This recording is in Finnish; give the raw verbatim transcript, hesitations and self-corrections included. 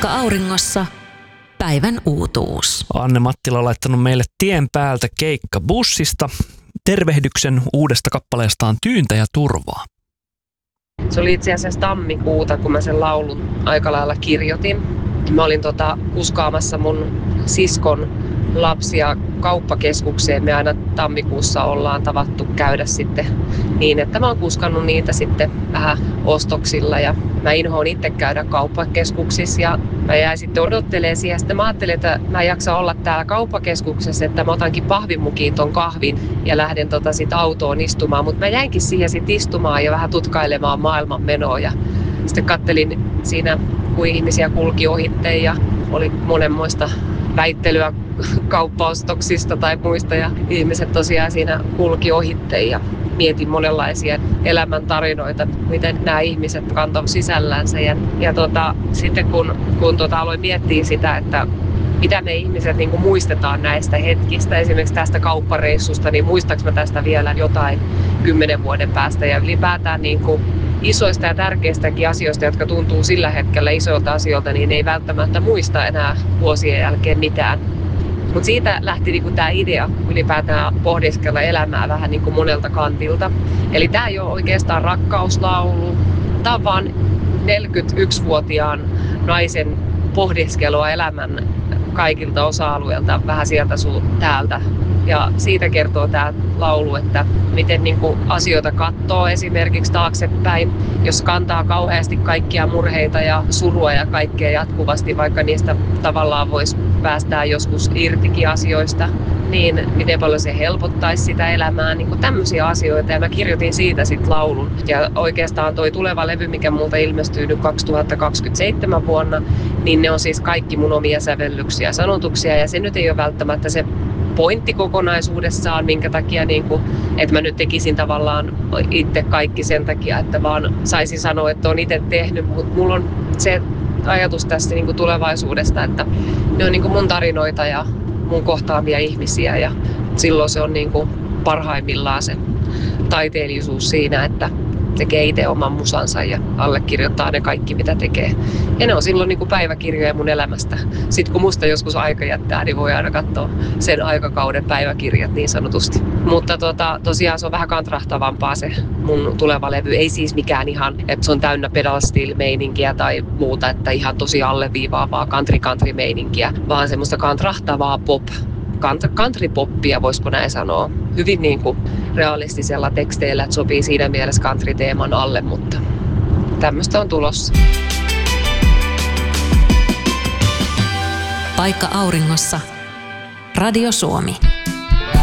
Paikka auringossa. Päivän uutuus. Anne Mattila on laittanut meille tien päältä keikkabussista tervehdyksen uudesta kappaleestaan Tyyntä ja turvaa. Se oli itse asiassa tammikuuta, kun mä sen laulun aika lailla kirjoitin. Mä olin tota, kuskaamassa mun siskon lapsia kauppakeskukseen. Me aina tammikuussa ollaan tavattu käydä sitten niin, että mä oon kuskannut niitä sitten vähän ostoksilla. Ja mä inhoon itse käydä kauppakeskuksissa ja mä jäin sitten odottelemaan siihen. Sitten mä ajattelin, että mä en jaksa olla täällä kauppakeskuksessa, että mä otankin pahvimukiin ton kahvin ja lähden tota sit autoon istumaan. Mutta mä jäinkin siihen sit istumaan ja vähän tutkailemaan maailman menoa. Ja sitten kattelin siinä, kun ihmisiä kulki ohitteen ja oli monenmoista väittelyä kauppaostoksista tai muista ja ihmiset tosiaan siinä kulki ohitteen ja mietin monenlaisia elämäntarinoita, miten nämä ihmiset kantoivat sisällänsä ja, ja tota, sitten kun, kun tota aloin miettiä sitä, että mitä me ihmiset niin kuin muistetaan näistä hetkistä, esimerkiksi tästä kauppareissusta, niin muistaaks mä tästä vielä jotain kymmenen vuoden päästä ja ylipäätään niin kuin isoista ja tärkeistäkin asioista, jotka tuntuu sillä hetkellä isoilta asioilta, niin ei välttämättä muista enää vuosien jälkeen mitään. Mutta siitä lähti niinku tämä idea ylipäätään pohdiskella elämää vähän niinku monelta kantilta. Eli tämä ei ole oikeastaan rakkauslaulu. Tämä on vaan neljäkymmentäyksivuotiaan naisen pohdiskelua elämän kaikilta osa-alueilta, vähän sieltä sun täältä. Ja siitä kertoo tämä laulu, että miten niinku asioita katsoo esimerkiksi taaksepäin, jos kantaa kauheasti kaikkia murheita ja surua ja kaikkea jatkuvasti, vaikka niistä tavallaan voisi päästää joskus irtikin asioista, niin miten paljon se helpottaisi sitä elämää, niin kuin tämmöisiä asioita. Ja mä kirjoitin siitä sitten laulun. Ja oikeastaan toi tuleva levy, mikä multa ilmestyy nyt kaksituhattakaksikymmentäseitsemän vuonna, niin ne on siis kaikki mun omia sävellyksiä ja sanotuksia. Ja se nyt ei ole välttämättä se pointti kokonaisuudessaan, minkä takia, niin kuin, että mä nyt tekisin tavallaan itse kaikki sen takia, että vaan saisin sanoa, että on itse tehnyt, mutta mulla on se ajatus tästä niin kuin tulevaisuudesta, että ne on niin kuin mun tarinoita ja mun kohtaamia ihmisiä ja silloin se on niin kuin parhaimmillaan se taiteellisuus siinä, että tekee itse oman musansa ja allekirjoittaa ne kaikki, mitä tekee. Ja ne on silloin niin kuin päiväkirjoja mun elämästä. Sitten kun musta joskus aika jättää, niin voi aina katsoa sen aikakauden päiväkirjat niin sanotusti. Mutta tota, tosiaan se on vähän kantrahtavampaa se mun tuleva levy. Ei siis mikään ihan, että se on täynnä pedal steel-meininkiä tai muuta, että ihan tosi alleviivaavaa country-country-meininkiä, vaan semmoista kantrahtavaa pop. Country-poppia, voisiko näin sanoa. Hyvin niin kuin realistisella teksteillä, että sopii siinä mielessä country-teeman alle, mutta tämmöistä on tulossa. Paikka auringossa. Radio Suomi.